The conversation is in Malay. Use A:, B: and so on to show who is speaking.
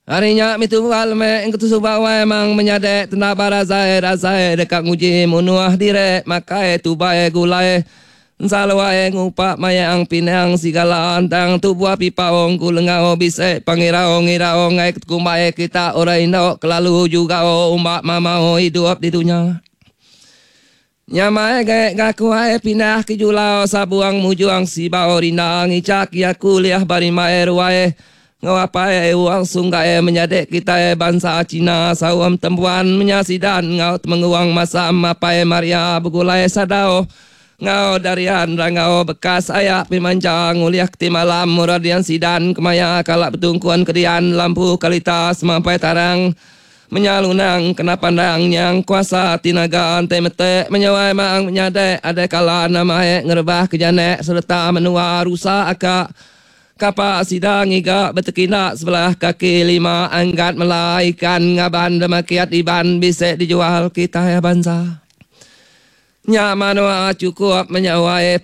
A: Harinya mitu walme engkau tu subawa emang menyadek tenda razai dekat nguji munuah direk makai tu bae gulai salwae ngupak mayang pinang sigala antang tu buah pipaong kulengau bisek pangiraong iraong ngai kumbae kita orang Indo kelalu juga umak mamau hidup di dunia. Nyamai gak ngaku ae pindah ke julau sabuang mujuang si bau rindang icak ya kuliah bari mae ruae ngawapai uang sunggai menyadek kita bangsa Cina sawam tempuan menyasidan ngau menguang masa mapai Maria begulai sadao ngau darian rangau bekas ayak pimanjang uliak ti malam muradian sidan kemaya kalak betungkuan kedian lampu kalitas sampai tarang menyalunang kena pandang yang kuasa tinaga ante mete menyawai mang menyadek ada kala nama ngerebah kejanek serta menua rusa akak kapa sidang iga betekina sebelah kaki lima angkat melaikan ngaban demakiat iban bisek dijual kita ya bangsa. Nyamanoa cukup menyawai